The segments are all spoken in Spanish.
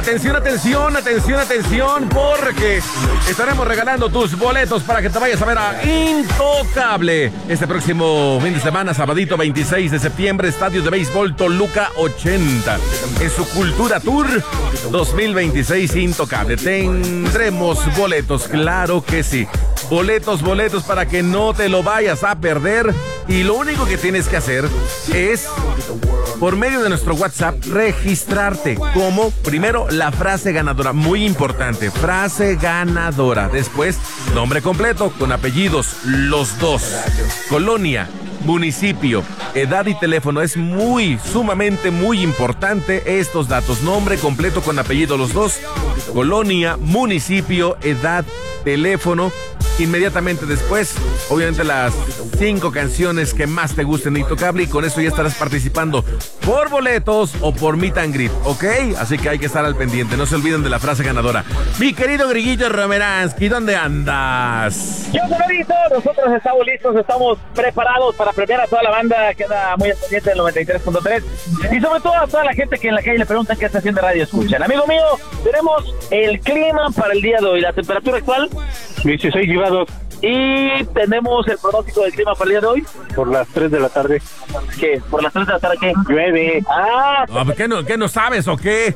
Atención, atención, atención, atención, porque estaremos regalando tus boletos para que te vayas a ver a Intocable este próximo fin de semana, sabadito 26 de septiembre, Estadio de Béisbol Toluca 80. En su Cultura Tour 2026 Intocable. Tendremos boletos, claro que sí. Boletos para que no te lo vayas a perder. Y lo único que tienes que hacer es, por medio de nuestro WhatsApp, registrarte como, primero, la frase ganadora. Muy importante, frase ganadora. Después, nombre completo, con apellidos, los dos. Colonia, municipio, edad y teléfono. Es sumamente muy importante estos datos. Nombre completo con apellido, los dos. Colonia, municipio, edad, teléfono. Inmediatamente después, obviamente las 5 canciones que más te gusten de Intocable, y con eso ya estarás participando por boletos o por meet and greet, ¿ok? Así que hay que estar al pendiente, no se olviden de la frase ganadora. Mi querido Grillito Romeransky, ¿dónde andas? Yo soy nosotros estamos listos, estamos preparados para premiar a toda la banda, queda muy pendiente del 93.3, y sobre todo a toda la gente que en la calle le preguntan qué estación de radio escuchan. Amigo mío, tenemos el clima para el día de hoy, la temperatura actual 16 grados. Y tenemos el pronóstico del clima para el día de homi. Por las 3 de la tarde. ¿Qué? ¿Por las 3 de la tarde qué? Llueve. ¿Qué no sabes o qué?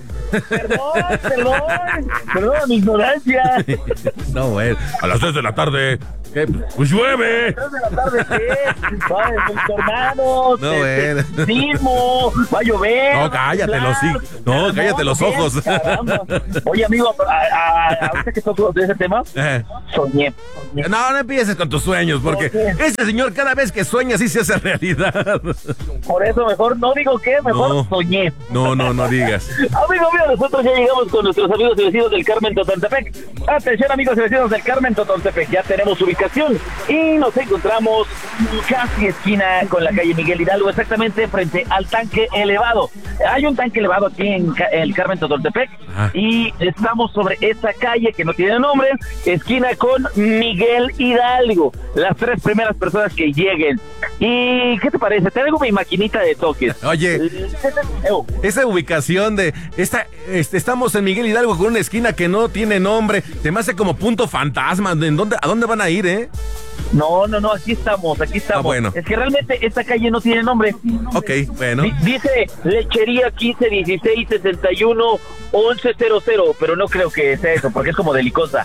Perdón, mi ignorancia. No, güey, a las 3 de la tarde, ¿qué? Pues llueve. 3 de la tarde, ¿qué? Tornados, no, bueno. sismo, va a llover. No, cállate cállate los ojos. Caramba. Oye, amigo, ahorita que toco de ese tema, soñé. No empieces con tus sueños, porque ese señor cada vez que sueña sí se hace realidad. Por eso mejor no digo qué, mejor soñé. No digas. Amigo mío, nosotros ya llegamos con nuestros amigos y vecinos del Carmen Totontepec. Atención, amigos y vecinos del Carmen Totontepec, ya tenemos ubicación y nos encontramos casi esquina con la calle Miguel Hidalgo, exactamente frente al tanque elevado. Hay un tanque elevado aquí en el Carmen Totontepec y estamos sobre esa calle que no tiene nombre, esquina con Miguel Hidalgo. Las 3 primeras personas que lleguen. ¿Y qué te parece? Tengo mi maquinita de toques. Oye, esa ubicación de estamos en Miguel Hidalgo con una esquina que no tiene nombre. Se me hace como punto fantasma. ¿A dónde van a ir, No, aquí estamos. Bueno. Es que realmente esta calle no tiene nombre. Ok, bueno. Dice Lechería 15 16 61 1100, pero no creo que sea eso, porque es como delicosa.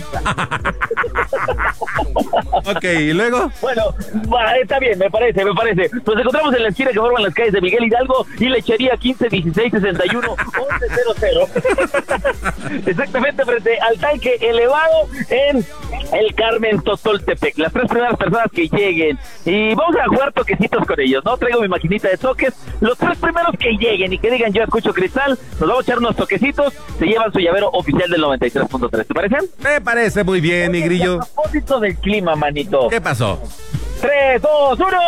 Ok, ¿y luego? Bueno, está bien, me parece. Nos encontramos en la esquina que forman las calles de Miguel Hidalgo y Lechería 15 16 61 1100. Exactamente frente al tanque elevado en el Carmen Totoltepec. Las 3 primeras personas que lleguen. Y vamos a jugar toquecitos con ellos, ¿no? Traigo mi maquinita de toques. Los 3 primeros que lleguen y que digan yo escucho Cristal, nos vamos a echar unos toquecitos, se llevan su llavero oficial del 93.3. ¿Te parece? Me parece muy bien, mi Grillo. A propósito del clima, manito. ¿Qué pasó? 3, 2, 1.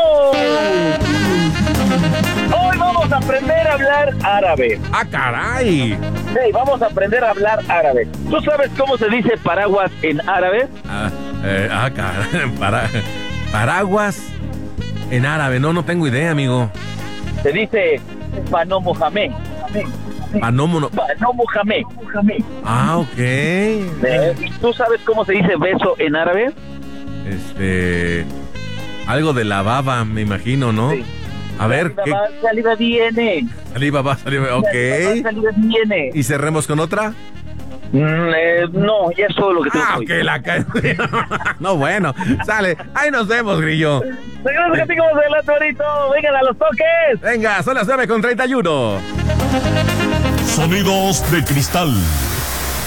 Hoy vamos a aprender a hablar árabe. ¡Ah, caray! Sí, vamos a aprender a hablar árabe. ¿Tú sabes cómo se dice paraguas en árabe? Caray, paraguas en árabe. No tengo idea, amigo. Se dice Bano Mohamed. Bano Mohamed. Ok. ¿Y tú sabes cómo se dice beso en árabe? Algo de la baba, me imagino, ¿no? Sí. A ver, ¿qué? Salida viene. Salida, ok. Salida viene. ¿Y cerremos con otra? No, ya es todo lo que tengo. Que la No, bueno, sale. Ahí nos vemos, Grillo. Seguimos contigo más adelante, ahorita. Vengan a los toques. Venga, son las 9:31. Sonidos de cristal.